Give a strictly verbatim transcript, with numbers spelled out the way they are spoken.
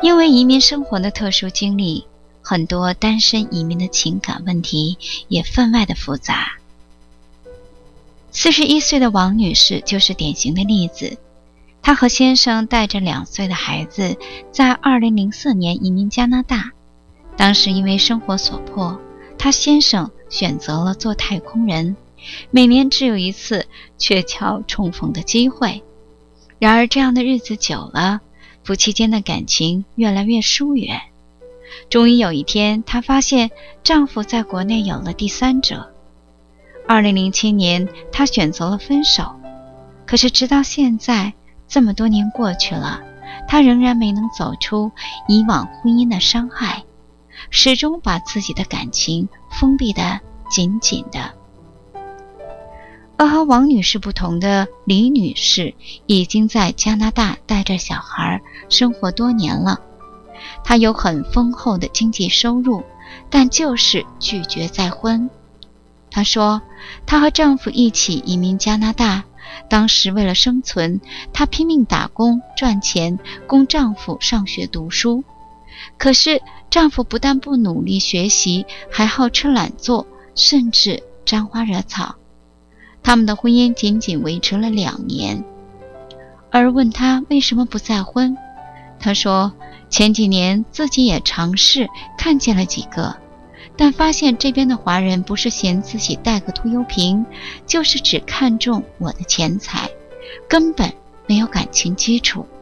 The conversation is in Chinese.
因为移民生活的特殊经历，很多单身移民的情感问题也分外的复杂。四十一岁的王女士就是典型的例子。她和先生带着两岁的孩子在二零零四年移民加拿大，当时因为生活所迫，她先生选择了做太空人，每年只有一次鹊桥重逢的机会。然而这样的日子久了，夫妻间的感情越来越疏远。终于有一天，她发现丈夫在国内有了第三者。二零零七年，她选择了分手。可是直到现在，这么多年过去了，她仍然没能走出以往婚姻的伤害，始终把自己的感情封闭得紧紧的。而和王女士不同的李女士已经在加拿大带着小孩生活多年了。她有很丰厚的经济收入，但就是拒绝再婚。她说，她和丈夫一起移民加拿大，当时为了生存，她拼命打工赚钱，供丈夫上学读书。可是丈夫不但不努力学习，还好吃懒做，甚至沾花惹草。他们的婚姻仅仅维持了两年。而问她为什么不再婚，她说前几年自己也尝试看见了几个，但发现这边的华人不是嫌自己带个拖油瓶，就是只看重我的钱财，根本没有感情基础。